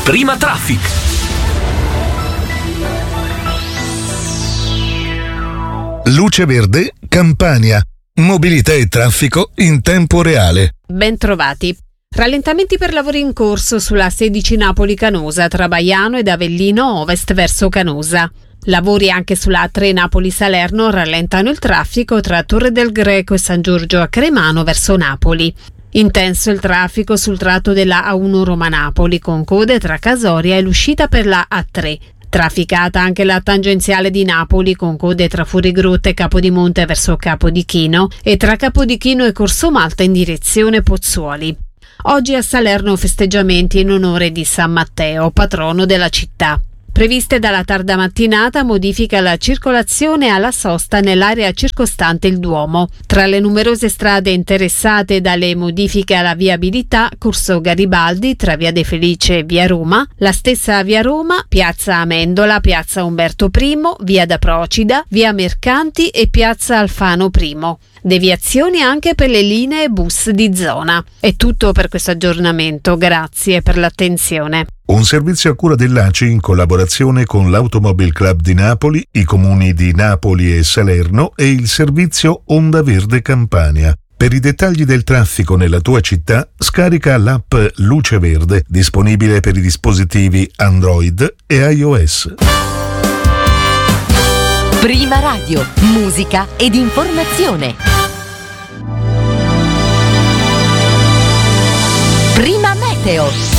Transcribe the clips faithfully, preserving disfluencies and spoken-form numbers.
Prima Traffic. Luce Verde, Campania. Mobilità e traffico in tempo reale. Ben trovati. Rallentamenti per lavori in corso sulla sedici Napoli-Canosa tra Baiano ed Avellino Ovest verso Canosa. Lavori anche sulla A tre Napoli-Salerno rallentano il traffico tra Torre del Greco e San Giorgio a Cremano verso Napoli. Intenso il traffico sul tratto della A uno Roma-Napoli con code tra Casoria e l'uscita per la A tre. Trafficata anche la tangenziale di Napoli con code tra Fuorigrotta e Capodimonte verso Capodichino e tra Capodichino e Corso Malta in direzione Pozzuoli. Oggi a Salerno festeggiamenti in onore di San Matteo, patrono della città. Previste dalla tarda mattinata modifica alla circolazione alla sosta nell'area circostante il Duomo. Tra le numerose strade interessate dalle modifiche alla viabilità, Corso Garibaldi tra Via De Felice e Via Roma, la stessa Via Roma, Piazza Amendola, Piazza Umberto I, Via da Procida, Via Mercanti e Piazza Alfano I. Deviazioni anche per le linee bus di zona. È tutto per questo aggiornamento, grazie per l'attenzione. Un servizio a cura dell'A C I in collaborazione con l'Automobile Club di Napoli, i comuni di Napoli e Salerno e il servizio Onda Verde Campania. Per i dettagli del traffico nella tua città, scarica l'app Luce Verde, disponibile per i dispositivi Android e iOS. Prima Radio, musica ed informazione. Prima Meteo.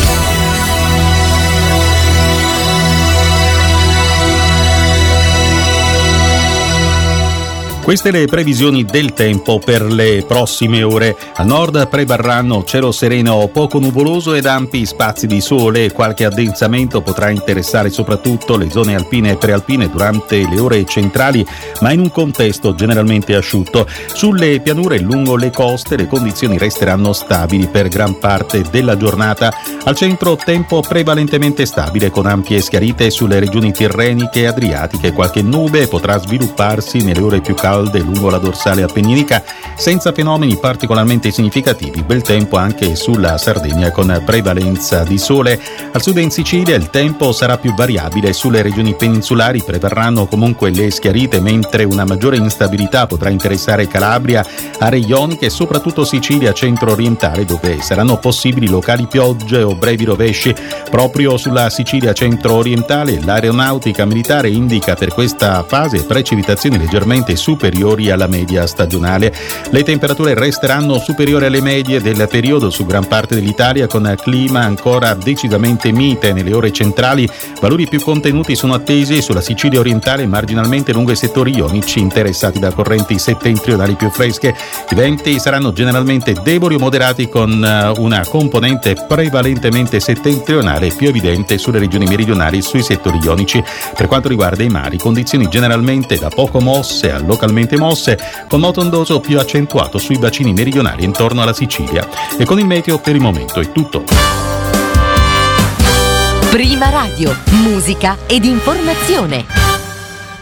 Queste le previsioni del tempo per le prossime ore. Al nord prevarranno cielo sereno poco nuvoloso ed ampi spazi di sole. Qualche addensamento potrà interessare soprattutto le zone alpine e prealpine durante le ore centrali, ma in un contesto generalmente asciutto. Sulle pianure lungo le coste le condizioni resteranno stabili per gran parte della giornata. Al centro tempo prevalentemente stabile con ampie schiarite sulle regioni tirreniche e adriatiche. Qualche nube potrà svilupparsi nelle ore più calde lungo la dorsale appenninica, senza fenomeni particolarmente significativi. Bel tempo anche sulla Sardegna con prevalenza di sole. Al sud e in Sicilia il tempo sarà più variabile. Sulle regioni peninsulari prevarranno comunque le schiarite, mentre una maggiore instabilità potrà interessare Calabria, aree ioniche e soprattutto Sicilia centro-orientale, dove saranno possibili locali piogge o brevi rovesci. Proprio sulla Sicilia centro-orientale l'aeronautica militare indica per questa fase precipitazioni leggermente superiori alla media stagionale. Le temperature resteranno superiori alle medie del periodo su gran parte dell'Italia, con clima ancora decisamente mite nelle ore centrali. Valori più contenuti sono attesi sulla Sicilia orientale, marginalmente lungo i settori ionici interessati da correnti settentrionali più fresche. I venti saranno generalmente deboli o moderati, con una componente prevalentemente settentrionale più evidente sulle regioni meridionali e sui settori ionici. Per quanto riguarda i mari, condizioni generalmente da poco mosse a localmente mosse, con moto ondoso più accentuato sui bacini meridionali intorno alla Sicilia. E con il meteo per il momento è tutto. Prima Radio, musica ed informazione.